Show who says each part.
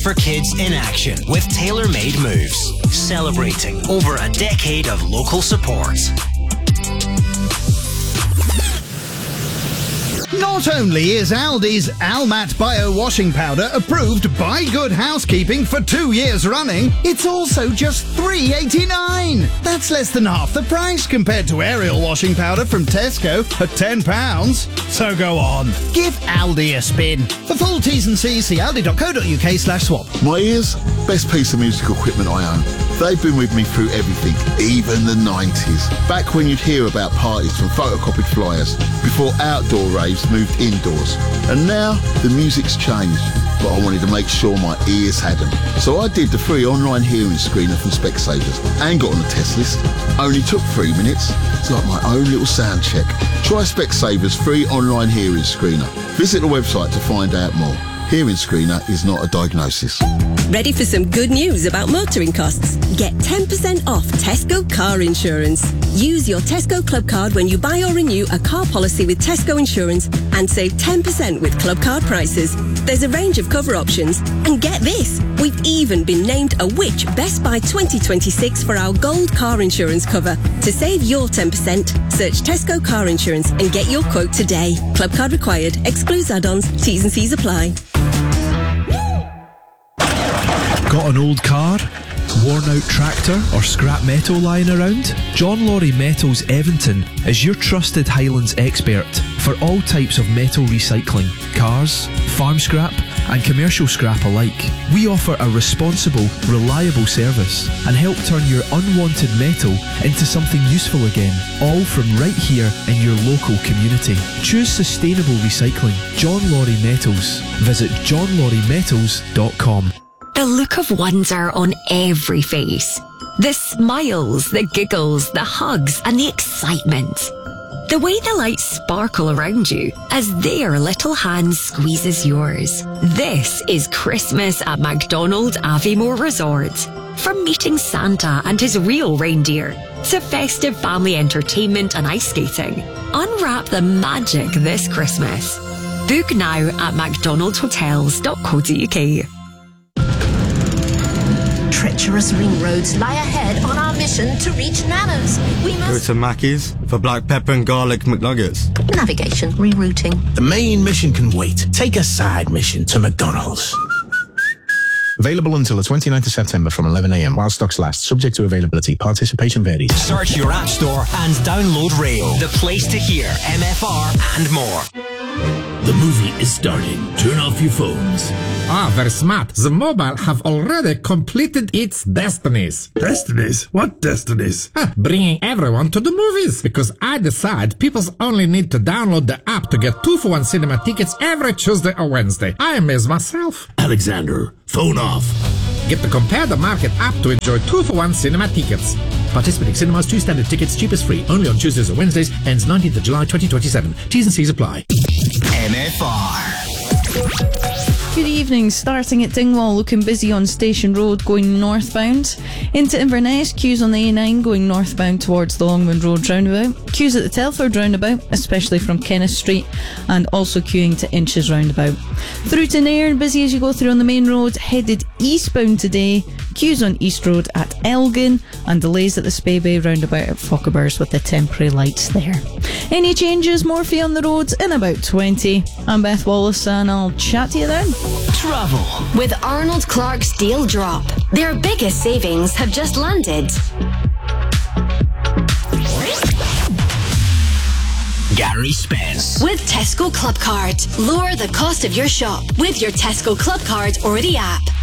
Speaker 1: for kids in action with tailor-made moves, celebrating over a decade of local support.
Speaker 2: Not only is Aldi's Almat Bio Washing Powder approved by Good Housekeeping for 2 years running, it's also just $3.89. That's less than half the price compared to Ariel Washing Powder from Tesco at £10. So go on, give Aldi a spin. For full T's and C's, see aldi.co.uk/swap.
Speaker 3: My ears, best piece of musical equipment I own. They've been with me through everything, even the 90s. Back when you'd hear about parties from photocopied flyers, before outdoor raves moved indoors. And now, the music's changed, but I wanted to make sure my ears had them. So I did the free online hearing screener from Specsavers and got on the test list. Only took 3 minutes. It's like my own little sound check. Try Specsavers free online hearing screener. Visit the website to find out more. Hearing screener is not a diagnosis.
Speaker 4: Ready for some good news about motoring costs? Get 10% off Tesco car insurance. Use your Tesco Club card when you buy or renew a car policy with Tesco Insurance and save 10% with Club card prices. There's a range of cover options. And get this, we've even been named a Which Best Buy 2026 for our gold car insurance cover. To save your 10%, search Tesco car insurance and get your quote today. Club card required. Excludes add-ons. T's and C's apply.
Speaker 5: Got an old car? Worn out tractor or scrap metal lying around? John Laurie Metals Evington is your trusted Highlands expert for all types of metal recycling, cars, farm scrap and commercial scrap alike. We offer a responsible, reliable service and help turn your unwanted metal into something useful again, all from right here in your local community. Choose sustainable recycling. John Laurie Metals. Visit johnlauriemetals.com.
Speaker 6: The look of wonder on every face. The smiles, the giggles, the hugs and the excitement. The way the lights sparkle around you as their little hand squeezes yours. This is Christmas at McDonald Aviemore Resort. From meeting Santa and his real reindeer to festive family entertainment and ice skating. Unwrap the magic this Christmas. Book now at mcdonaldhotels.co.uk.
Speaker 7: Treacherous ring roads lie ahead on our mission to reach Nanno's. We
Speaker 8: Go
Speaker 7: must...
Speaker 8: to Mackey's for black pepper and garlic McNuggets.
Speaker 7: Navigation, rerouting.
Speaker 9: The main mission can wait. Take a side mission to McDonald's. Available until the 29th of September from 11 a.m. while stocks last. Subject to availability. Participation varies.
Speaker 1: Search your app store and download Rail, the place to hear MFR and more.
Speaker 10: The movie is starting. Turn off your phones.
Speaker 11: Ah, very smart. The mobile have already completed its destinies.
Speaker 10: Destinies? What destinies?
Speaker 11: Bringing everyone to the movies. Because I decide people only need to download the app to get 2-for-1 cinema tickets every Tuesday or Wednesday. I amaze myself.
Speaker 10: Alexander, phone off.
Speaker 11: Get the Compare the Market app to enjoy 2-for-1 cinema tickets. Participating cinemas, 2 standard tickets, cheapest free. Only on Tuesdays or Wednesdays. Ends 19th of July 2027. T's and C's apply.
Speaker 1: MFR.
Speaker 12: Good evening. Starting at Dingwall, looking busy on Station Road going northbound. Into Inverness, queues on the A9 going northbound towards the Longman Road roundabout. Queues at the Telford roundabout, especially from Kenneth Street, and also queuing to Inches roundabout. Through to Nairn, busy as you go through on the main road, headed eastbound today. Queues on East Road at Elgin, and delays at the Spey roundabout at Fochabers with the temporary lights there. Any changes, more for you on the roads in about 20. I'm Beth Wallace and I'll chat to you then.
Speaker 13: Travel with Arnold Clark's Deal Drop. Their biggest savings have just landed.
Speaker 1: Gary Spence.
Speaker 13: With Tesco Club Card. Lower the cost of your shop with your Tesco Club Card or the app.